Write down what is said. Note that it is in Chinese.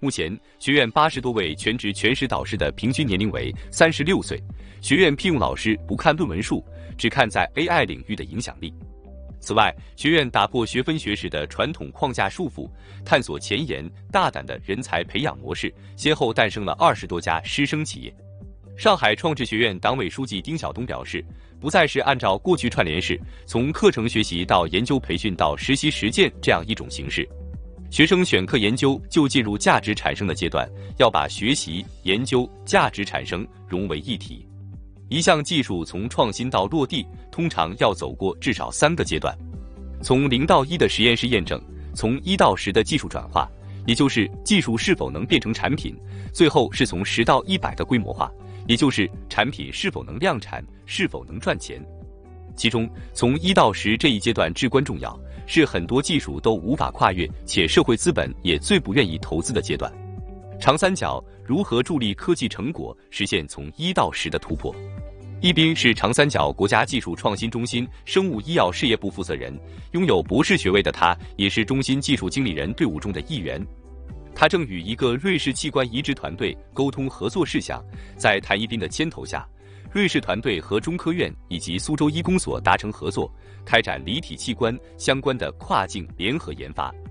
目前，学院80多位全职全时导师的平均年龄为36岁。学院聘用老师不看论文数，只看在 AI 领域的影响力。此外，学院打破学分学时的传统框架束缚，探索前沿大胆的人才培养模式，先后诞生了20多家师生企业。上海创智学院党委书记丁晓东表示，不再是按照过去串联式从课程学习到研究培训到实习实践这样一种形式。学生选课研究就进入价值产生的阶段，要把学习、研究、价值产生融为一体。一项技术从创新到落地，通常要走过至少3个阶段：从0到1的实验室验证，从1到10的技术转化，也就是技术是否能变成产品；最后是从10到100的规模化，也就是产品是否能量产，是否能赚钱。其中，从1到10这一阶段至关重要，是很多技术都无法跨越，且社会资本也最不愿意投资的阶段。长三角如何助力科技成果实现从1到10的突破？一斌是长三角国家技术创新中心生物医药事业部负责人，拥有博士学位的他，也是中心技术经理人队伍中的一员。他正与一个瑞士器官移植团队沟通合作事项，在谭一斌的牵头下，瑞士团队和中科院以及苏州医工所达成合作，开展离体器官相关的跨境联合研发。